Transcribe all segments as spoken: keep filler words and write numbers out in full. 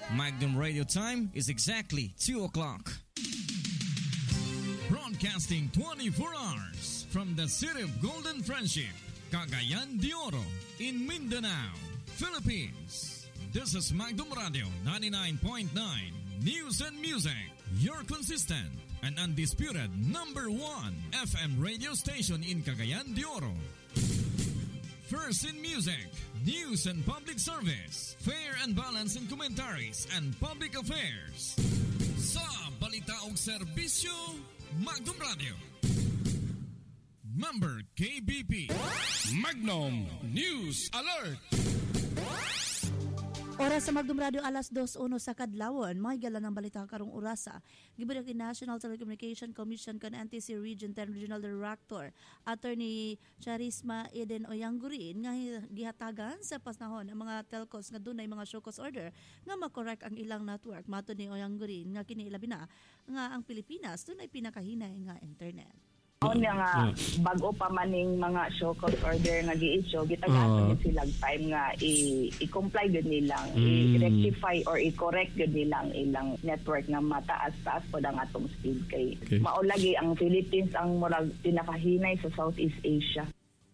Magnum Radio time is exactly two o'clock. Broadcasting twenty-four hours from the city of Golden Friendship, Cagayan de Oro, in Mindanao, Philippines. This is Magnum Radio ninety-nine point nine News and Music, your consistent and undisputed number one F M radio station in Cagayan de Oro. First in music, news and public service, fair and balanced in commentaries and public affairs. Sa balita ug serbisyo, Magnum Radio. Member K B P. Magnum News Alert. Oras sa Magnum Radio alas dos uno sa kadlawon, may gala ng balita karong orasa. Gibudak ni National Telecommunication Commission kan N T C Region ten Regional Director Attorney Charisma Eden Oyanggurin nga gihatagan sa pasnahon ang mga telcos nga dunay mga show cause order nga makorek ang ilang network. Matud ni Oyanggurin nga kini ilabi na nga ang Pilipinas dunay pinakahinay nga internet. On nga bago pa maning mga show cause order nga gi-issue gitagasan uh, sila time nga i- i-comply gud nilang mm. i-rectify or i-correct gud nilang ilang network nga mataas-taas pod ang atong speed kay okay. Maulagi ang Philippines ang murag pinakahinay sa Southeast Asia.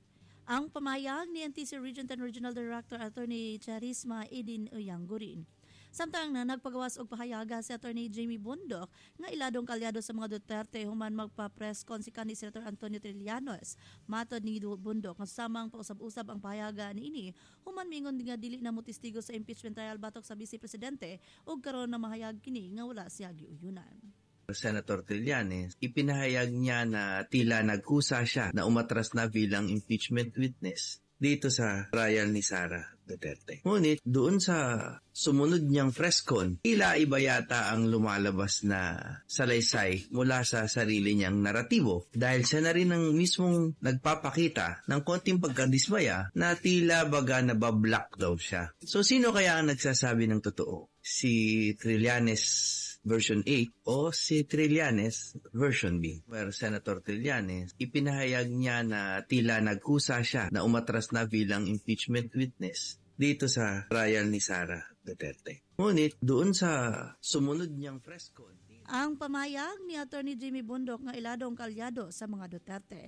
Ang pamayag ni N T C Region ten Regional Director Attorney Charisma Eden Oyanggurin. Samtang na nagpagawas og pahayaga si Attorney Jamie Bundok nga iladong kalyado sa mga Duterte human magpa-press con si kanhi Senator Antonio Trillanes. Matod ni Bundok nga samang pausab-usab ang pahayaga niini human mingon nga dili na mo testigo sa impeachment trial batok sa Vice Presidente ug karon na mahayag kini nga wala siya giuyunan. Senator Trillanes, ipinahayag niya na tila nagkusa siya na umatras na bilang impeachment witness dito sa trial ni Sara Duterte. Ngunit doon sa sumunod niyang press con, tila iba yata ang lumalabas na salaysay mula sa sarili niyang naratibo dahil siya na rin ang mismong nagpapakita ng konting pagkadismaya na tila baga nabablock daw siya. So sino kaya ang nagsasabi ng totoo? Si Trillanes version eight o si Trillanes version B? Where Senator Trillanes, ipinahayag niya na tila nagkusa siya na umatras na bilang impeachment witness dito sa trial ni Sara Duterte. Ngunit doon sa sumunod niyang press con, ang pamayag ni Attorney Jamie Bundok nga iladong kalyado sa mga Duterte.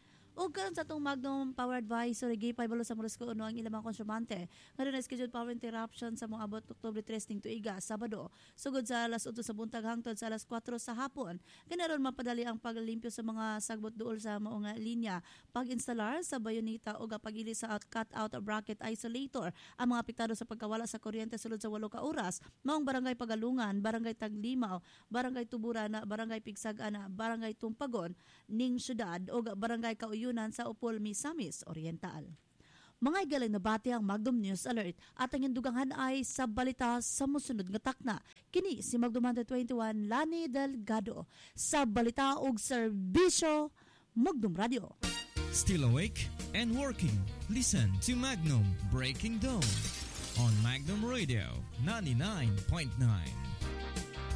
O karon sa itong Magnum Power Advisor, gipay balo sa Morisco Uno ang ilang mga konsyumante. Ngayon na scheduled power interruption sa mga abot Oktubre tres ning tuiga, Sabado. Sugod sa alas eight sa buntag hangtod sa alas four sa hapon. Kanaron mapadali ang paglimpyo sa mga sagbot duol sa maong linya, pag-instalar sa bayoneta o pagili sa cut-out bracket isolator ang mga apektado sa pagkawala sa kuryente sulod sa walo ka oras. Maong Barangay Pagalungan, Barangay Taglimaw, Barangay Tuburana, Barangay Pigsagana, Barangay Tumpagon, Ning Syudad o Barangay Kauyo Yunan sa Upol, Misamis Oriental. Mga igaling na bati ang Magnum News Alert at ang indugangan ay sa balita sa musunod nga takna. Kini si Magnum one twenty-one Lani Delgado sa balita ug serbisyo Magnum Radio. Still awake and working? Listen to Magnum Breaking Dawn on Magnum Radio ninety-nine point nine.